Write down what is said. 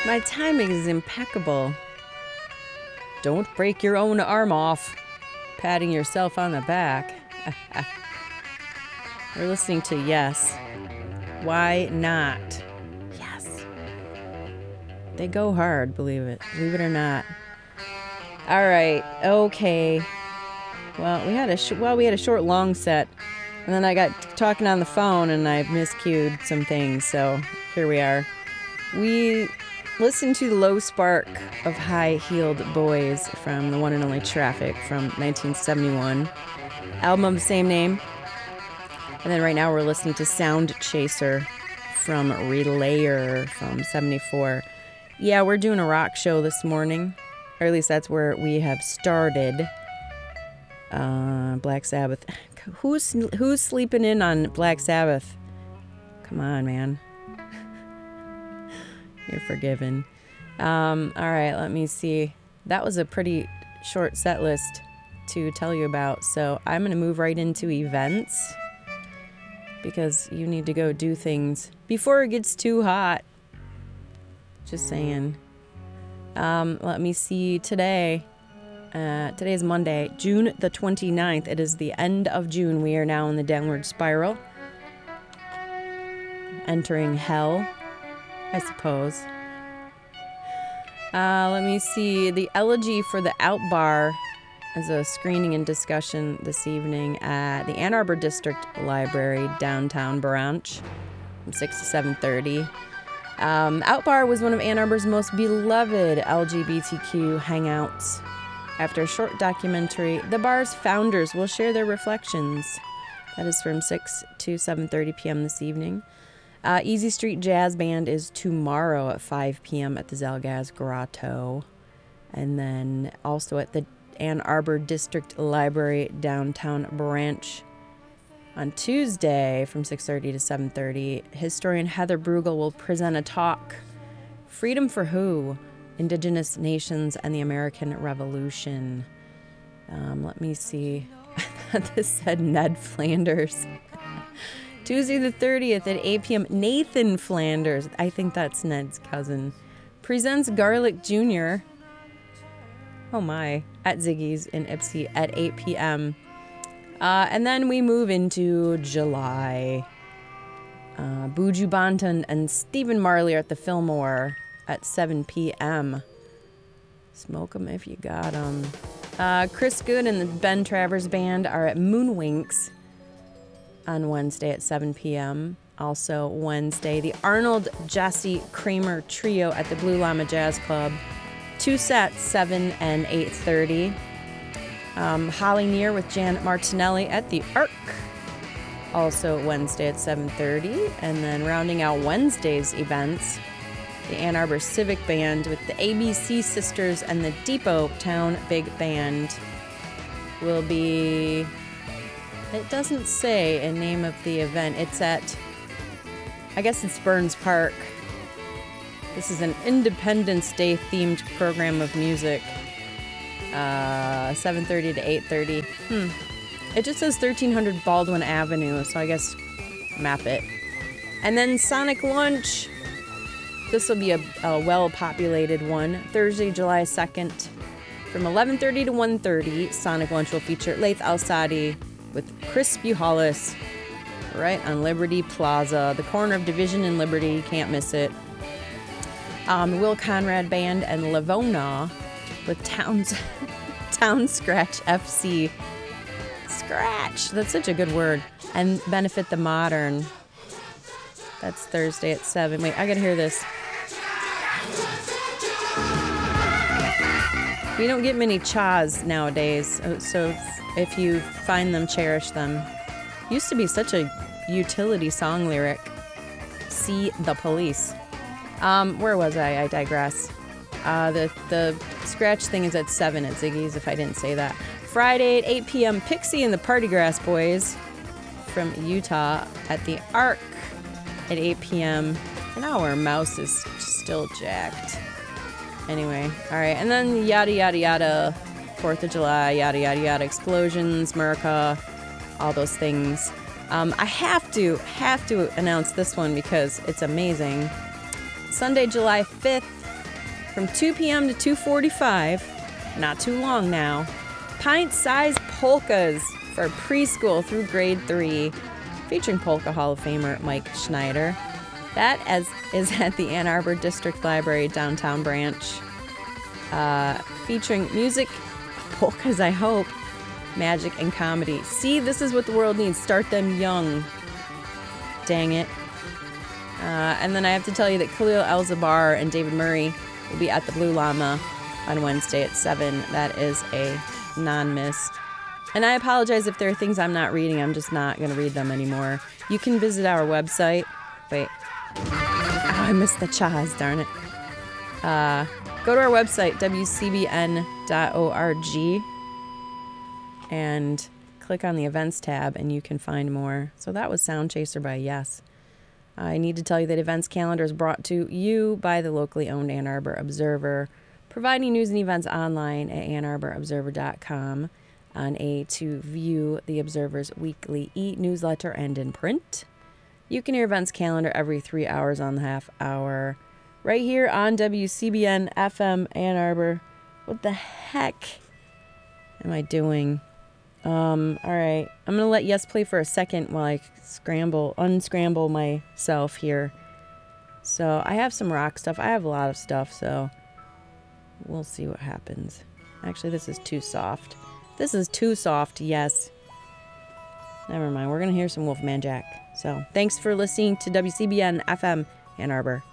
My timing is impeccable. Don't break your own arm off. Patting yourself on the back. We're listening to Yes. Why not? Yes. They go hard, believe it or not. All right. Okay. Well, we had a short long set, and then I got talking on the phone and I miscued some things. So here we are. We listened to the Low Spark of High-Heeled Boys from the one and only Traffic from 1971. Album of the same name. And then right now we're listening to Sound Chaser from Relayer from 74. Yeah, we're doing a rock show this morning. Or at least that's where we have started. Black Sabbath. Who's sleeping in on Black Sabbath? Come on, man. You're forgiven. All right, let me see. That was a pretty short set list to tell you about. So I'm going to move right into events because you need to go do things before it gets too hot. Just saying. Let me see today. Today is Monday, June the 29th. It is the end of June. We are now in the downward spiral. Entering hell, I suppose. Let me see. The Elegy for the Out Bar is a screening and discussion this evening at the Ann Arbor District Library, downtown Branch, from 6 to 7:30. Out Bar was one of Ann Arbor's most beloved LGBTQ hangouts. After a short documentary, the bar's founders will share their reflections. That is from 6 to 7:30 p.m. this evening. Easy Street Jazz Band is tomorrow at 5 p.m. at the Zalgaz Grotto. And then also at the Ann Arbor District Library, downtown Branch. On Tuesday from 6:30 to 7:30, historian Heather Brugel will present a talk, Freedom for Who? Indigenous Nations and the American Revolution. Let me see. This said Ned Flanders. Tuesday the 30th at 8 p.m. Nathan Flanders, I think that's Ned's cousin, presents Garlic Jr. Oh my, at Ziggy's in Ipsy at 8 p.m. And then we move into July. Buju Banton and Stephen Marley are at the Fillmore at 7 p.m. Smoke 'em if you got 'em. Chris Good and the Ben Travers Band are at Moonwinks on Wednesday at 7 p.m. Also Wednesday, the Arnold Jesse Kramer Trio at the Blue Llama Jazz Club. 2 sets, 7 and 8:30. Holly Near with Janet Martinelli at the Arc. Also Wednesday at 7:30. And then rounding out Wednesday's events, the Ann Arbor Civic Band with the ABC Sisters and the Depot Town Big Band will be... It doesn't say a name of the event. It's at, I guess it's Burns Park. This is an Independence Day themed program of music. 7:30 to 8:30. It just says 1300 Baldwin Avenue, so I guess map it. And then Sonic Lunch. This will be a well-populated one. Thursday, July 2nd. From 11:30 to 1:30, Sonic Lunch will feature Laith Al-Sadi with Chris Buhalis right on Liberty Plaza, the corner of Division and Liberty. Can't miss it. Will Conrad Band and Lavona with Town Scratch FC. Scratch! That's such a good word. And Benefit the Modern. That's Thursday at 7. Wait, I gotta hear this. We don't get many chas nowadays, so if you find them, cherish them. Used to be such a utility song lyric. See the Police. Where was I? I digress. The scratch thing is at 7 at Ziggy's, if I didn't say that. Friday at 8 p.m., Pixie and the Partygrass Boys from Utah at the Arc at 8 p.m. And our mouse is still jacked. Anyway, all right. And then yada, yada, yada, 4th of July, yada, yada, yada, explosions, America, all those things. I have to announce this one because it's amazing. Sunday, July 5th from 2 p.m. to 2:45, not too long now, pint-sized polkas for preschool through grade 3, featuring Polka Hall of Famer Mike Schneider. That is at the Ann Arbor District Library downtown branch, featuring music, polkas, I hope, magic, and comedy. See, this is what the world needs. Start them young. Dang it. And then I have to tell you that Khalil El-Zabar and David Murray will be at the Blue Llama on Wednesday at 7. That is a non-miss. And I apologize if there are things I'm not reading. I'm just not going to read them anymore. You can visit our website. Wait. Oh, I missed the chaz, darn it. Go to our website, wcbn.org, and click on the events tab, and you can find more. So that was Sound Chaser by Yes. I need to tell you that events calendar is brought to you by the locally owned Ann Arbor Observer, providing news and events online at AnnArborObserver.com, on to view the Observer's weekly e-newsletter and in print. You can hear events calendar every 3 hours on the half hour, right here on WCBN FM Ann Arbor. What the heck am I doing? All right. I'm going to let Yes play for a second while I unscramble myself here. So I have some rock stuff. I have a lot of stuff, so we'll see what happens. Actually, this is too soft. This is too soft, Yes. Never mind. We're going to hear some Wolfman Jack. So thanks for listening to WCBN FM Ann Arbor.